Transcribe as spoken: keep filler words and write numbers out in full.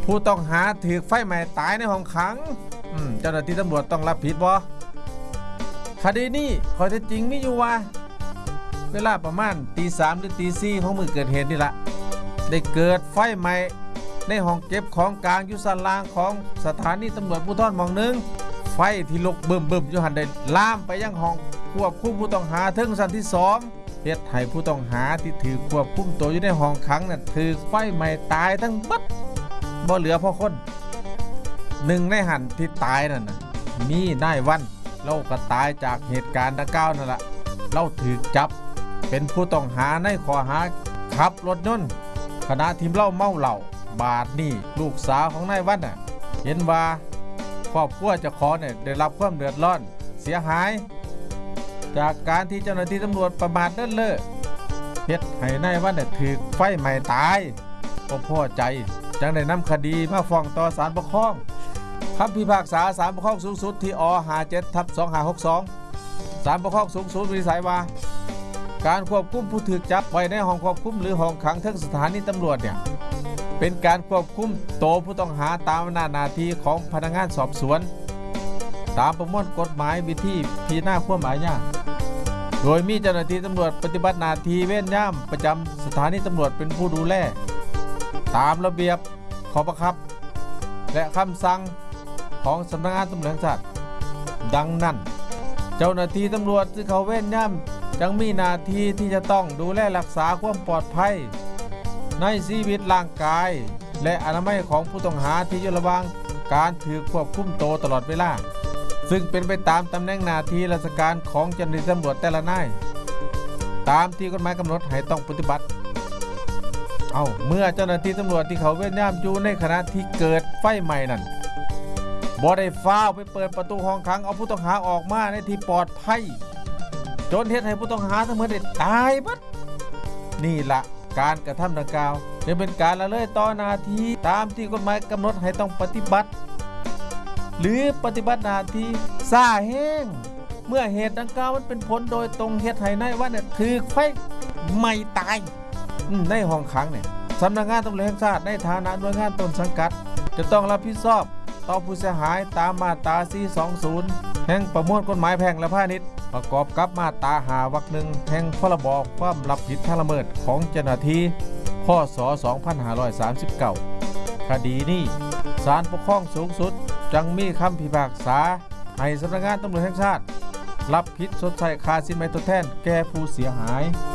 ผู้ต้องหาถูกไฟไหม้ตายในห้องขังเจ้าหน้าที่ตำรวจต้องรับผิดบ่คดีนี้ข้อเท็จจริงมีอยู่ว่าเวลาประมาณตีสามหรือตีสี่ของมือเกิดเหตุนี่แหละได้เกิดไฟไหม้ในห้องเก็บของกลางอยู่สันล่างของสถานีตำรวจภูธรหม่องหนึ่งไฟที่ลุกเบิ่มเบิ่มอยู่หันได้ลามไปยังห้องควบคุมผู้ต้องหาถึงชั้นที่สองเหตุให้ผู้ต้องหาที่ถือควบคุมตัวอยู่ในห้องขังน่ะถือไฟไหม้ตายทั้งบัดบ่เหลือพอคนหนึ่งในหันที่ตายนั่นน่ะมีนายวันเราก็ตายจากเหตุการณ์ดังกล่าวนั่นแหละเราถือจับเป็นผู้ต้องหาในข้อหาขับรถยนต์ขณะที่เล่าเมาเหล้าบาดนี่ลูกสาวของนายวันน่ะเห็นว่าครอบครัวเจ้าของเนี่ยได้รับความเดือดร้อนเสียหายจากการที่เจ้าหน้าที่ตำรวจประมาทเลินเล่อเฮ็ดให้นายวันเนี่ยถูกไฟไหม้ตายก็พอใจจังได้นำคดีมาฟ้องต่อศาลปกครองคำพิพากษาศาลปกครองสูงสุดที่อ ห้าเจ็ดทับสองห้าหกสองศาลปกครองสูงสุดวินิจฉัยว่าการควบคุมผู้ถูกจับไว้ในห้องควบคุมหรือห้องขังทั้งสถานีตำรวจเนี่ยเป็นการควบคุมตัวผู้ต้องหาตามอำนาจหน้าที่ของพนักงานสอบสวนตามประมวลกฎหมายวิธีพิจารณาความอาญาโดยมีเจ้าหน้าที่ตำรวจปฏิบัติหน้าที่เว้นย่ำประจำสถานีตำรวจเป็นผู้ดูแลตามระเบียบข้อบังคับและคำสั่งของสำนักงานตำรวจแห่งชาติดังนั้นเจ้าหน้าที่ตำรวจที่เขาเว้นย่ำจังมีหน้าที่ที่จะต้องดูแลรักษาความปลอดภัยในชีวิตร่างกายและอนามัยของผู้ต้องหาที่อยู่ระหว่างการถือควบคุมตัวตลอดเวลาซึ่งเป็นไปตามตำแหน่งหน้าที่ราชการของเจ้าหน้าที่ตำรวจแต่ละนายตามที่กฎหมายกำหนดให้ต้องปฏิบัติเอาเมื่อเจ้าหน้าที่ตำรวจที่เขาเว้นย่ำอยู่ในขณะที่เกิดไฟไหม้นั้นบ่ได้ฟ้าวไปเปิดประตูห้องขังเอาผู้ต้องหาออกมาในที่ปลอดภัยจนเฮ็ดให้ผู้ต้องหาทั้งหมดได้ตายบัดนี่ละการกระทำดังกล่าวจะเป็นการละเลยต่อหน้าที่ตามที่กฎหมายกำหนดให้ต้องปฏิบัติหรือปฏิบัติหน้าที่ซ่าแห้งเมื่อเหตุดังกล่าวมันเป็นผลโดยตรงเฮ็ดให้นายวันเนี่ยถือไฟไหม้ตายในห้องขังเนี่ยสำนักงานตำรวจแห่งชาติในฐานะหน่วยงานต้นสังกัดจะต้องรับผิดชอบต่อผู้เสียหายตามมาตราสี่สองศูนย์แห่งประมวลกฎหมายแพ่งและพาณิชย์ประกอบกับมาตราห้าวรรคหนึ่งแห่งพรบความรับผิดทางละเมิดของเจ้าหน้าที่พ.ศ. สองพันห้าร้อยสามสิบเก้าคดีนี้ศาลปกครองสูงสุดจังมีคำพิพากษาให้สำนักงานตำรวจแห่งชาติรับผิดชดใช้ค่าสินไหมทดแทนแก่ผู้เสียหาย